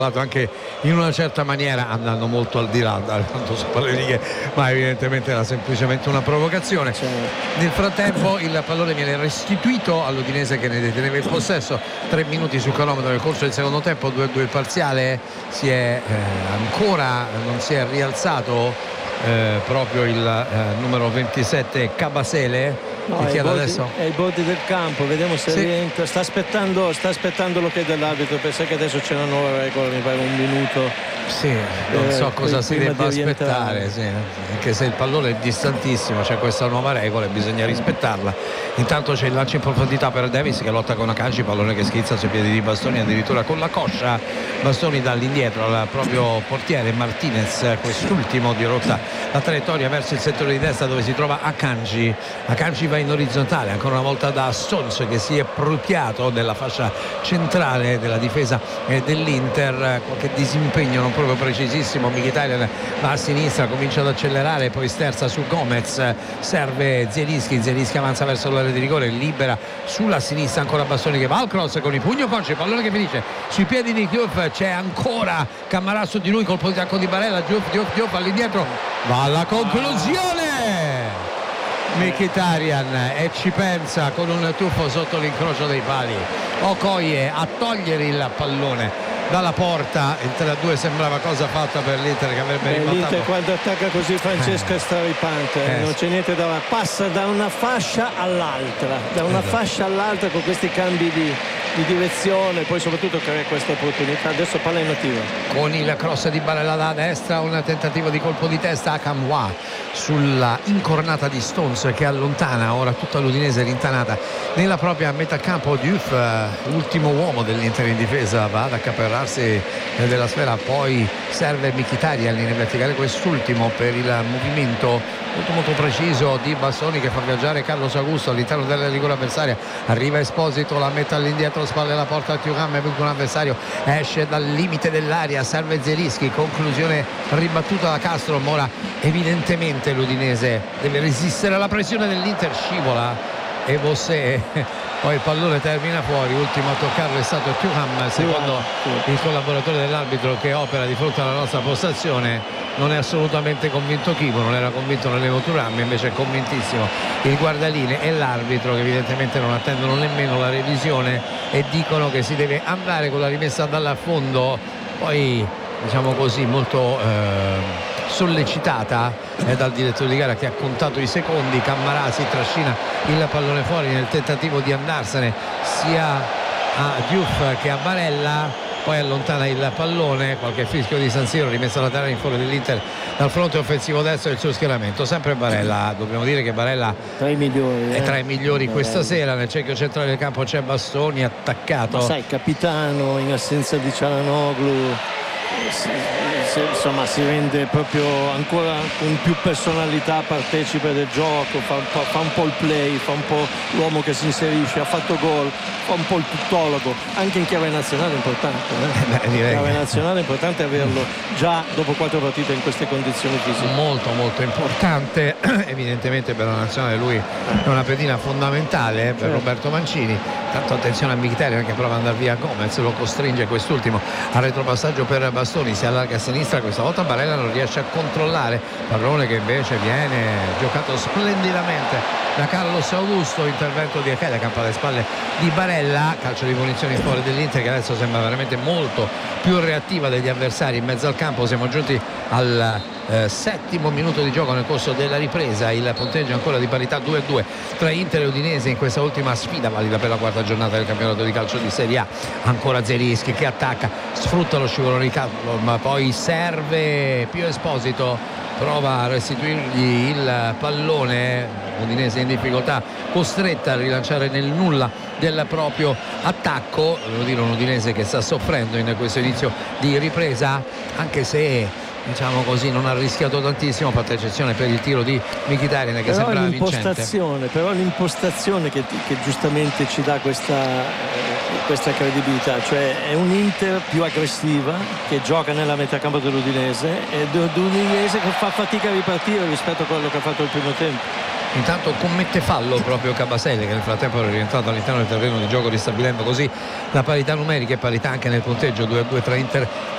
anche in una certa maniera, andando molto al di là tanto su le righe, ma evidentemente era semplicemente una provocazione. Nel frattempo il pallone viene restituito all'Udinese che ne deteneva il possesso. 3 minuti sul cronometro nel corso del secondo tempo, 2-2 il parziale. Ancora non si è rialzato proprio il numero 27 Cabasele. È ai bordi del campo, vediamo se rientra. Sta aspettando l'ok dell'arbitro, pensa che adesso c'è una nuova regola, mi pare 1 minuto. Sì, non so cosa si debba aspettare, anche se il pallone è distantissimo, c'è questa nuova regola e bisogna rispettarla. Intanto c'è il lancio in profondità per Davis che lotta con Akanji, pallone che schizza sui piedi di Bastoni, addirittura con la coscia. Bastoni dall'indietro al proprio portiere Martinez, quest'ultimo dirotta la traiettoria verso il settore di destra dove si trova Akanji. Akanji va in orizzontale ancora una volta da Stones che si è appropriato della fascia centrale della difesa dell'Inter. Qualche disimpegno non proprio precisissimo. Mkhitaryan va a sinistra, comincia ad accelerare, poi sterza su Gomez, serve Zielinski avanza verso l'area di rigore, libera sulla sinistra ancora Bastoni che va al cross con il pugno conce, pallone che finisce sui piedi di Diouf. C'è ancora Cammarà su di lui, colpo di tacco di Barella. Diouf all'indietro, va alla conclusione Mkhitaryan e ci pensa con un tuffo sotto l'incrocio dei pali. Okoye a togliere il pallone dalla porta. Il 3-2 sembrava cosa fatta per l'Inter che avrebbe ribaltato. L'Inter quando attacca così, Francesca, è straripante, non c'è niente da fare, passa da una fascia all'altra, fascia all'altra con questi cambi di direzione, poi soprattutto crea questa opportunità. Adesso palla inattiva con il cross di Barella da destra, un tentativo di colpo di testa a Camwa sulla incornata di Stones che allontana ora tutta l'Udinese rintanata nella propria metà campo. Diouf, ultimo uomo dell'Inter in difesa, va ad accaparrarsi della sfera, poi serve Mkhitaryan in verticale quest'ultimo per il movimento molto preciso di Bastoni che fa viaggiare Carlos Augusto all'interno della rigore avversaria. Arriva Esposito, la mette all'indietro, spalle alla porta a Thuram, è venuto un avversario, esce dal limite dell'area, serve Zielinski, conclusione ribattuta da Castro. Ma ora evidentemente l'Udinese deve resistere alla pressione dell'Inter, scivola e Bossé, poi il pallone termina fuori. Ultimo a toccarlo è stato Thuram, secondo il collaboratore dell'arbitro che opera di fronte alla nostra postazione. Non è assolutamente convinto Chivo, non era convinto Nellemo Thuram, invece è convintissimo il guardaline e l'arbitro, che evidentemente non attendono nemmeno la revisione e dicono che si deve andare con la rimessa dal fondo. Poi diciamo così molto sollecitata dal direttore di gara che ha contato i secondi. Cammarà si trascina il pallone fuori nel tentativo di andarsene sia a Diouf che a Barella, poi allontana il pallone, qualche fischio di San Siro, rimessa laterale in fuori dell'Inter dal fronte offensivo destro del suo schieramento. Sempre Barella, dobbiamo dire che Barella tra i migliori, è tra i migliori questa sera. Nel cerchio centrale del campo c'è Bastoni attaccato, ma sai, capitano in assenza di Cialanoglu, insomma si rende proprio ancora con più personalità partecipe del gioco, fa un po' il play, fa un po' l'uomo che si inserisce, ha fatto gol, fa un po' il tuttologo, anche in chiave nazionale è importante, in chiave nazionale è importante averlo già dopo 4 partite in queste condizioni fisiche, molto importante. Evidentemente per la nazionale lui è una pedina fondamentale per Roberto Mancini. Tanto attenzione a Mkhitaryan che prova ad andare via Gomez, lo costringe quest'ultimo al retropassaggio per Bastoni, si allarga a sinistra, questa volta Barella non riesce a controllare, pallone che invece viene giocato splendidamente da Carlos Augusto. Intervento di Ekedekamp alle spalle di Barella, calcio di punizione in fuori dell'Inter che adesso sembra veramente molto più reattiva degli avversari in mezzo al campo. Siamo giunti al 7° minuto di gioco nel corso della ripresa, il punteggio ancora di parità 2-2 tra Inter e Udinese in questa ultima sfida valida per la 4ª giornata del campionato di calcio di Serie A. Ancora Zielinski che attacca, sfrutta lo scivolone di Castro, ma poi serve Pio Esposito, prova a restituirgli il pallone. Udinese in difficoltà, costretta a rilanciare nel nulla del proprio attacco. Devo dire un Udinese che sta soffrendo in questo inizio di ripresa, anche se diciamo così non ha rischiato tantissimo, fatta eccezione per il tiro di Mkhitaryan che sembrava vincente. Però l'impostazione che giustamente ci dà questa credibilità, cioè è un Inter più aggressiva che gioca nella metà campo dell'Udinese ed un Udinese che fa fatica a ripartire rispetto a quello che ha fatto il primo tempo. Intanto commette fallo proprio Cabasele che nel frattempo è rientrato all'interno del terreno di gioco, ristabilendo così la parità numerica e parità anche nel punteggio 2-2 tra Inter